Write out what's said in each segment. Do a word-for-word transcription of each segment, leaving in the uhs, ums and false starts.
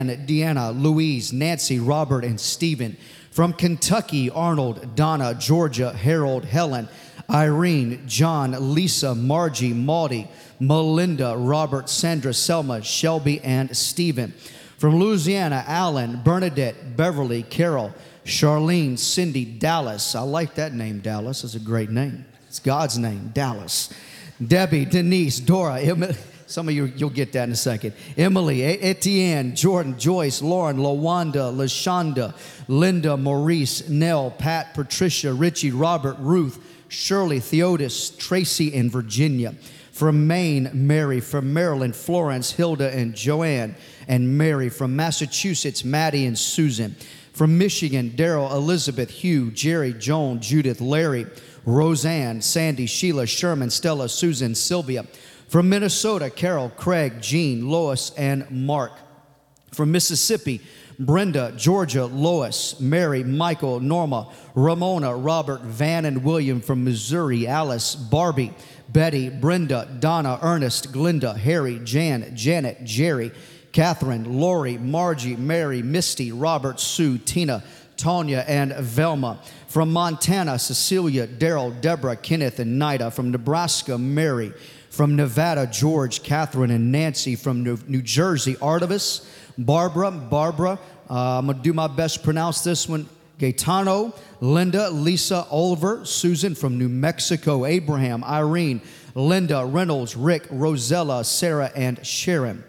Deanna, Louise, Nancy, Robert, and Stephen. From Kentucky, Arnold, Donna, Georgia, Harold, Helen, Irene, John, Lisa, Margie, Maudie, Melinda, Robert, Sandra, Selma, Shelby, and Stephen. From Louisiana, Alan, Bernadette, Beverly, Carol, Charlene, Cindy, Dallas. I like that name, Dallas. It's a great name. It's God's name, Dallas. Debbie, Denise, Dora, Emily. Some of you, you'll get that in a second. Emily, Etienne, Jordan, Joyce, Lauren, LaWanda, LaShonda, Linda, Maurice, Nell, Pat, Patricia, Richie, Robert, Ruth, Shirley, Theodis, Tracy, and Virginia. From Maine, Mary. From Maryland, Florence, Hilda, and Joanne, and Mary. From Massachusetts, Maddie and Susan. From Michigan, Daryl, Elizabeth, Hugh, Jerry, Joan, Judith, Larry, Roseanne, Sandy, Sheila, Sherman, Stella, Susan, Sylvia. From Minnesota, Carol, Craig, Jean, Lois, and Mark. From Mississippi, Brenda, Georgia, Lois, Mary, Michael, Norma, Ramona, Robert, Van, and William. From Missouri, Alice, Barbie, Betty, Brenda, Donna, Ernest, Glinda, Harry, Jan, Janet, Jerry, Catherine, Lori, Margie, Mary, Misty, Robert, Sue, Tina, Tanya, and Velma. From Montana, Cecilia, Daryl, Deborah, Kenneth, and Nida. From Nebraska, Mary. From Nevada, George, Catherine, and Nancy. From New, New Jersey, Artemis, Barbara, Barbara, uh, I'm going to do my best to pronounce this one, Gaetano, Linda, Lisa, Oliver, Susan. From New Mexico, Abraham, Irene, Linda, Reynolds, Rick, Rosella, Sarah, and Sharon.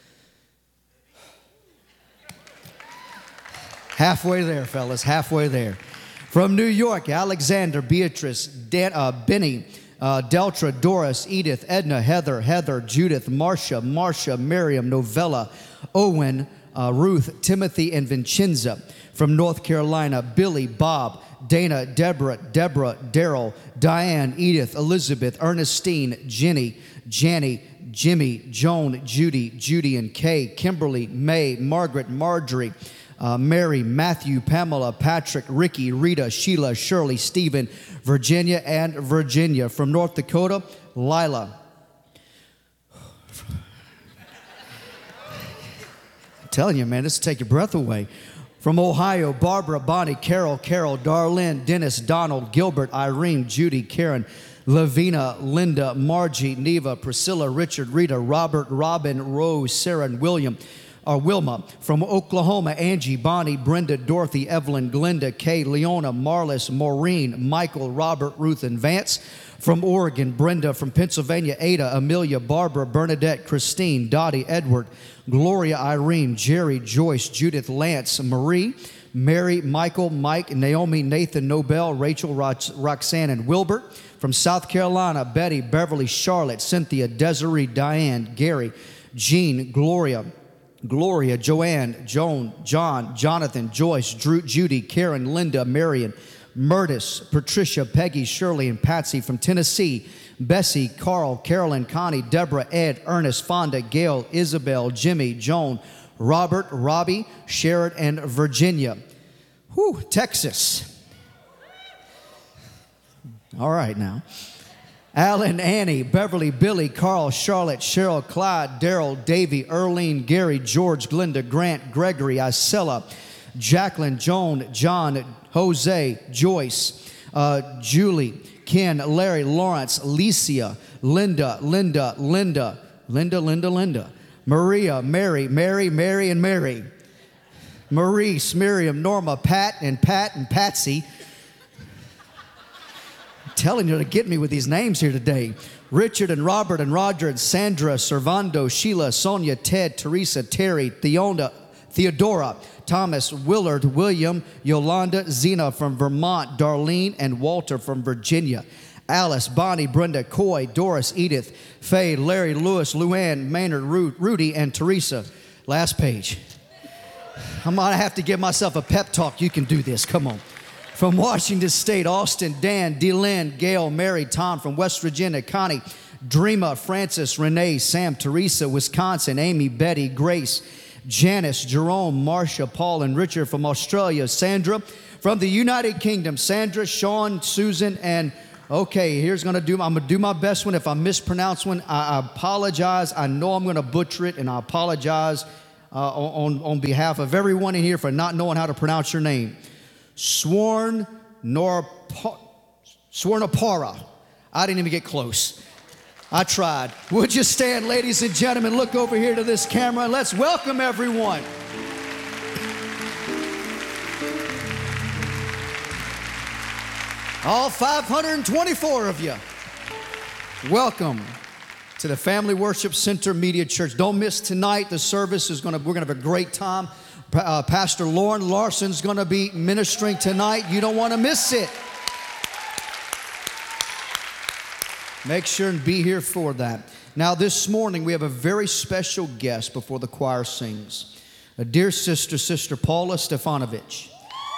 Halfway there, fellas, halfway there. From New York, Alexander, Beatrice, Dan, uh, Benny, uh, Deltra, Doris, Edith, Edna, Heather, Heather, Judith, Marcia, Marcia, Miriam, Novella, Owen, uh, Ruth, Timothy, and Vincenza. From North Carolina, Billy, Bob, Dana, Deborah, Deborah, Daryl, Diane, Edith, Elizabeth, Ernestine, Jenny, Janny, Jimmy, Joan, Judy, Judy, and Kay, Kimberly, May, Margaret, Marjorie, Uh, Mary, Matthew, Pamela, Patrick, Ricky, Rita, Sheila, Shirley, Stephen, Virginia, and Virginia. From North Dakota, Lila. I'm telling you, man, this will take your breath away. From Ohio, Barbara, Bonnie, Carol, Carol, Darlene, Dennis, Donald, Gilbert, Irene, Judy, Karen, Lavina, Linda, Margie, Neva, Priscilla, Richard, Rita, Robert, Robin, Rose, Sarah, and William. Or Wilma. From Oklahoma, Angie, Bonnie, Brenda, Dorothy, Evelyn, Glenda, Kay, Leona, Marlis, Maureen, Michael, Robert, Ruth, and Vance. From Oregon, Brenda. From Pennsylvania, Ada, Amelia, Barbara, Bernadette, Christine, Dottie, Edward, Gloria, Irene, Jerry, Joyce, Judith, Lance, Marie, Mary, Michael, Mike, Naomi, Nathan, Nobel, Rachel, Rox- Roxanne, and Wilbert. From South Carolina, Betty, Beverly, Charlotte, Cynthia, Desiree, Diane, Gary, Jean, Gloria, Gloria, Joanne, Joan, John, Jonathan, Joyce, Drew, Judy, Karen, Linda, Marion, Murtis, Patricia, Peggy, Shirley, and Patsy. From Tennessee, Bessie, Carl, Carolyn, Connie, Deborah, Ed, Ernest, Fonda, Gail, Isabel, Jimmy, Joan, Robert, Robbie, Sharon, and Virginia. Whew, Texas. All right now. Alan, Annie, Beverly, Billy, Carl, Charlotte, Cheryl, Clyde, Daryl, Davy, Earlene, Gary, George, Glenda, Grant, Gregory, Isella, Jacqueline, Joan, John, Jose, Joyce, uh, Julie, Ken, Larry, Lawrence, Alicia, Linda, Linda, Linda, Linda, Linda, Linda, Maria, Mary, Mary, Mary, and Mary, Maurice, Miriam, Norma, Pat, and Pat, and Patsy. Telling you to get me with these names here today. Richard and Robert and Roger and Sandra, Servando, Sheila, Sonia, Ted, Teresa, Terry, Theona, Theodora, Thomas, Willard, William, Yolanda, Zena from Vermont, Darlene, and Walter from Virginia. Alice, Bonnie, Brenda, Coy, Doris, Edith, Faye, Larry, Lewis, Luann, Maynard, Rudy, and Teresa. Last page. I might have to give myself a pep talk. You can do this. Come on. From Washington State, Austin, Dan, DeLynn, Gail, Mary, Tom. From West Virginia, Connie, Dreama, Francis, Renee, Sam, Teresa. Wisconsin, Amy, Betty, Grace, Janice, Jerome, Marcia, Paul, and Richard. From Australia, Sandra. From the United Kingdom, Sandra, Sean, Susan, and okay, here's gonna do. I'm gonna do my best one. If I mispronounce one, I, I apologize. I know I'm gonna butcher it, and I apologize. uh, on, on behalf of everyone in here for not knowing how to pronounce your name. Sworn Norpa, Swarnapara. I didn't even get close. I tried. Would you stand, ladies and gentlemen? Look over here to this camera and let's welcome everyone. All five hundred twenty-four of you. Welcome to the Family Worship Center Media Church. Don't miss tonight. The service is going to, we're going to have a great time. Uh, Pastor Lauren Larson's going to be ministering tonight. You don't want to miss it. Make sure and be here for that. Now, this morning, we have a very special guest before the choir sings. A dear sister, Sister Paula Stefanovic.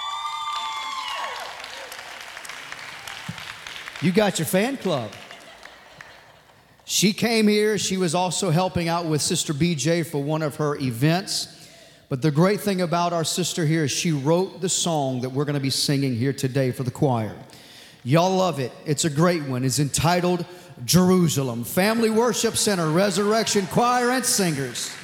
You got your fan club. She came here. She was also helping out with Sister B J for one of her events. But the great thing about our sister here is she wrote the song that we're going to be singing here today for the choir. Y'all love it. It's a great one. It's entitled Jerusalem. Family Worship Center, Resurrection Choir and Singers.